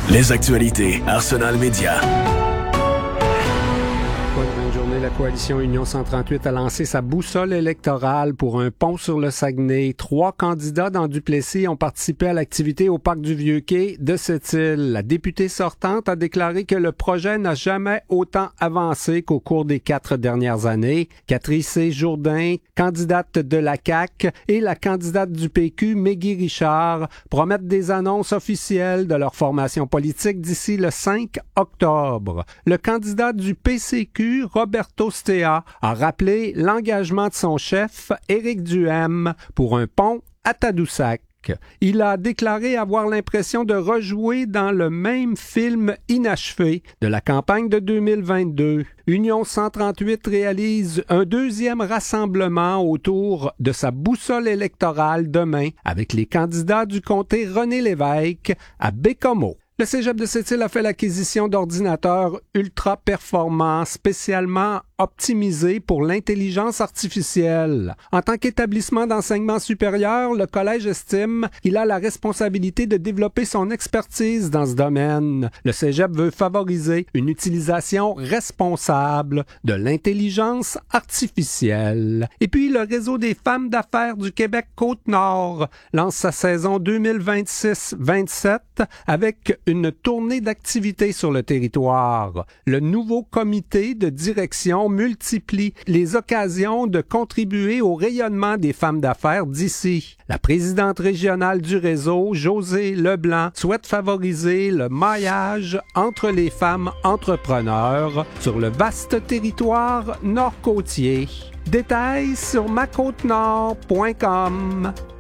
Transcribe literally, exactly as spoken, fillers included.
Les actualités Arsenal Média. Bonne journée. La coalition Union cent trente-huit a lancé sa boussole électorale pour un pont sur le Saguenay. Trois candidats dans Duplessis ont participé à l'activité au parc du Vieux-Quai de cette île. La députée sortante a déclaré que le projet n'a jamais autant avancé qu'au cours des quatre dernières années. Catherine C. Jourdain, candidate de la C A Q, et la candidate du P Q, Mégui Richard, promettent des annonces officielles de leur formation politique d'ici le cinq octobre. Le candidat du P C Q, Roberto Stea, a rappelé l'engagement de son chef, Éric Duhem, pour un pont à Tadoussac. Il a déclaré avoir l'impression de rejouer dans le même film inachevé de la campagne de deux mille vingt-deux. Union cent trente-huit réalise un deuxième rassemblement autour de sa boussole électorale demain avec les candidats du comté René Lévesque à Bécomo. Le Cégep de Sept-Îles a fait l'acquisition d'ordinateurs ultra performants spécialement optimisés pour l'intelligence artificielle. En tant qu'établissement d'enseignement supérieur, le collège estime qu'il a la responsabilité de développer son expertise dans ce domaine. Le Cégep veut favoriser une utilisation responsable de l'intelligence artificielle. Et puis, le Réseau des femmes d'affaires du Québec Côte-Nord lance sa saison deux mille vingt-six vingt-sept avec une tournée d'activités sur le territoire. Le nouveau comité de direction multiplie les occasions de contribuer au rayonnement des femmes d'affaires d'ici. La présidente régionale du réseau, Josée Leblanc, souhaite favoriser le maillage entre les femmes entrepreneurs sur le vaste territoire nord-côtier. Détails sur ma côte nord point com.